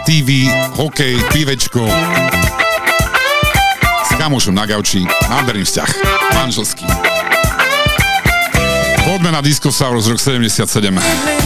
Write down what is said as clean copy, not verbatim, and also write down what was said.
TV, hokej, pivečko. S kamošom na gauči, nádherný vzťah, manželský. Poďme na Disco Saurus rok 77.